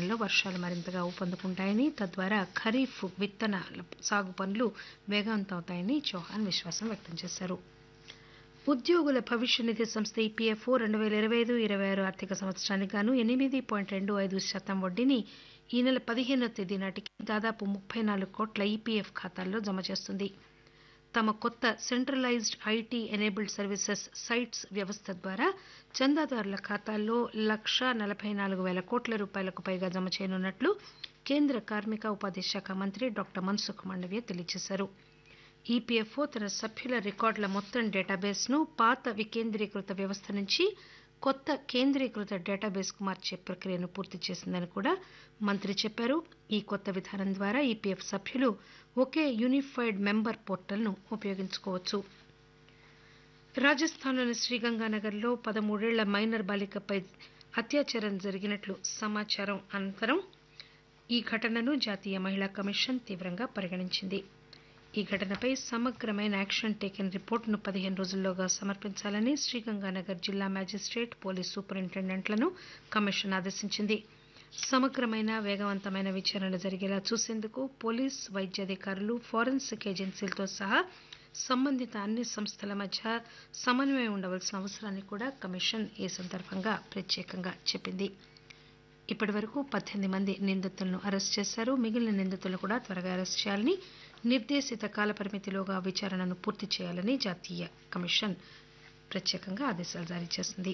ప్రాంతాల్లో వర్షాలు మరింతగా ఊపందుకుంటాయని, తద్వారా ఖరీఫ్ విత్తనాల సాగు పనులు వేగవంతమవుతాయని చౌహాన్ విశ్వాసం వ్యక్తం చేశారు. ఉద్యోగుల భవిష్య నిధి సంస్థ ఈపీఎఫ్ఓ 2025-26 ఆర్థిక సంవత్సరానికి గాను 8.25% వడ్డీని ఈ నెల 15వ తేదీ నాటికి దాదాపు 34 కోట్ల ఈపీఎఫ్ ఖాతాల్లో జమ చేస్తుంది. తమ కొత్త centralised IT enabled services sites వ్యవస్థ ద్వారా చందాదారుల ఖాతాల్లో 1,44,000 కోట్ల రూపాయలకు పైగా జమ చేయనున్నట్లు కేంద్ర కార్మిక ఉపాధి శాఖ మంత్రి డాక్టర్ మన్సుఖ్ మాండవీయ తెలియజేశారు. ఈపీఎఫ్ఓ తన సభ్యుల రికార్డుల మొత్తం డేటాబేస్ను పాత వికేంద్రీకృత వ్యవస్థ నుంచి కొత్త కేంద్రీకృత డేటాబేస్కు మార్చే ప్రక్రియను పూర్తి చేసిందని కూడా మంత్రి చెప్పారు. ఈ కొత్త విధానం ద్వారా ఈపీఎఫ్ సభ్యులు ఒకే యూనిఫైడ్ మెంబర్ పోర్టల్ను ఉపయోగించుకోవచ్చు. రాజస్థాన్లోని శ్రీగంగానగర్లో 13 ఏళ్ల మైనర్ బాలికపై అత్యాచారం జరిగినట్లు సమాచారం అనంతరం ఈ ఘటనను జాతీయ మహిళా కమిషన్ తీవ్రంగా పరిగణించింది. ఈ ఘటనపై సమగ్రమైన యాక్షన్ టేకెన్ రిపోర్టును 15 రోజుల్లోగా సమర్పించాలని శ్రీగంగానగర్ జిల్లా మేజిస్ట్రేట్, పోలీస్ సూపరింటెండెంట్లను కమిషన్ ఆదేశించింది. సమగ్రమైన, వేగవంతమైన విచారణ జరిగేలా చూసేందుకు పోలీస్, వైద్యాధికారులు, ఫోరెన్సిక్ ఏజెన్సీలతో సహా సంబంధిత అన్ని సంస్థల మధ్య సమన్వయం ఉండవలసిన అవసరాన్ని కూడా కమిషన్ ఈ సందర్భంగా ప్రత్యేకంగా చెప్పింది. ఇప్పటివరకు 18 మంది నిందితులను అరెస్టు చేశారు. మిగిలిన నిందితులను కూడా త్వరగా అరెస్టు చేయాలని, నిర్దేశిత కాలపరిమితిలోగా విచారణను పూర్తి చేయాలని జాతీయ కమిషన్ ప్రత్యేకంగా ఆదేశాలు జారీ చేసింది.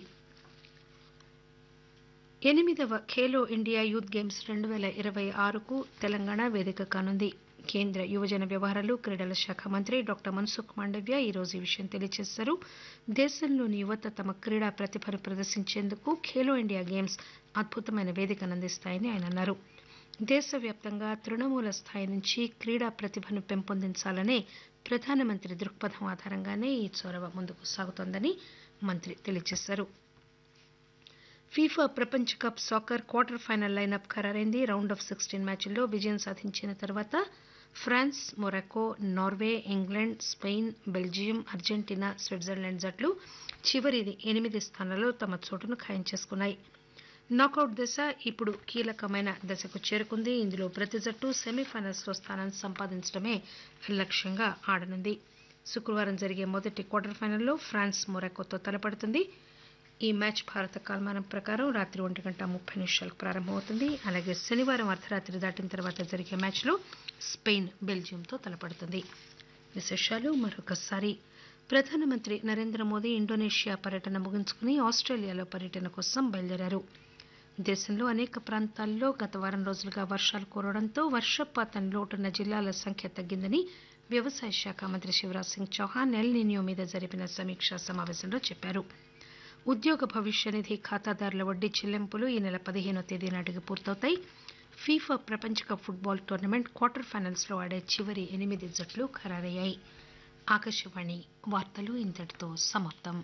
8వ Khelo India youth games 2026కు Telangana వేదిక కానుంది. కేంద్ర యువజన వ్యవహారాలు, క్రీడల శాఖ మంత్రి డాక్టర్ మన్సుఖ్ మాండవ్య ఈరోజు ఈ విషయం తెలియజేశారు. దేశంలోని యువత తమ క్రీడా ప్రతిభను ప్రదర్శించేందుకు ఖేలో ఇండియా గేమ్స్ అద్భుతమైన వేదికను అందిస్తాయని ఆయన అన్నారు. దేశవ్యాప్తంగా తృణమూల స్థాయి నుంచి క్రీడా ప్రతిభను పెంపొందించాలనే ప్రధానమంత్రి దృక్పథం ఆధారంగానే ఈ చొరవ ముందుకు సాగుతోందని మంత్రి తెలియజేశారు. ఫీఫా ప్రపంచ cup soccer quarter final lineup ఖరారైంది. Round of 16 మ్యాచ్ల్లో విజయం సాధించిన తర్వాత France, Morocco, Norway, England, Spain, Belgium, Argentina, Switzerland జట్లు చివరి 8 స్థానాల్లో తమ చోటును ఖాయం చేసుకున్నాయి. నాకౌట్ దశ ఇప్పుడు కీలకమైన దశకు చేరుకుంది. ఇందులో ప్రతి జట్టు సెమీఫైనల్స్లో స్థానం సంపాదించడమే లక్ష్యంగా ఆడనుంది. శుక్రవారం జరిగే మొదటి క్వార్టర్ ఫైనల్లో ఫ్రాన్స్ మొరాకోతో తలపడుతుంది. ఈ మ్యాచ్ భారత కాలమానం ప్రకారం రాత్రి 1:30 ప్రారంభమవుతుంది. అలాగే శనివారం అర్ధరాత్రి దాటిన తర్వాత జరిగే మ్యాచ్లో స్పెయిన్ బెల్జియంతో తలపడుతుంది. విశేషాలు మరొకసారి. ప్రధానమంత్రి నరేంద్ర మోదీ ఇండోనేషియా పర్యటన ముగించుకుని ఆస్ట్రేలియాలో పర్యటన కోసం బయలుదేరారు. దేశంలో అనేక ప్రాంతాల్లో గత వారం రోజులుగా వర్షాలు కురవడంతో వర్షపాతం లోటున్న జిల్లాల సంఖ్య తగ్గిందని వ్యవసాయ శాఖ మంత్రి శివరాజ్ సింగ్ చౌహాన్ ఎల్ నినియో మీద జరిపిన సమీక్షా సమావేశంలో చెప్పారు. ఉద్యోగ భవిష్య నిధి ఖాతాదారుల వడ్డీ చెల్లింపులు ఈ నెల 15వ తేదీ నాటికి పూర్తవుతాయి. ఫీఫా ప్రపంచ కప్ ఫుట్బాల్ టోర్నమెంట్ క్వార్టర్ ఫైనల్స్లో ఆడే చివరి 8 జట్లు ఖరారయ్యాయి. ఆకాశవాణి వార్తలు ఇంతటితో సమాప్తం.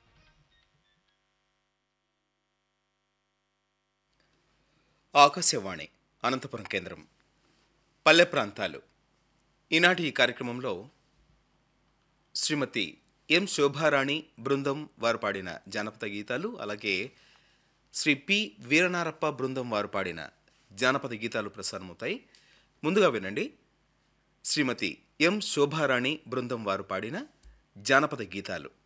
ఆకాశవాణి అనంతపురం కేంద్రం. పల్లె ప్రాంతాలు. ఈనాటి ఈ కార్యక్రమంలో శ్రీమతి ఎం శోభారాణి బృందం వారు పాడిన జానపద గీతాలు, అలాగే శ్రీ పి వీరనారప్ప బృందం వారు పాడిన జానపద గీతాలు ప్రసారమవుతాయి. ముందుగా వినండి శ్రీమతి ఎం శోభారాణి బృందం వారు పాడిన జానపద గీతాలు.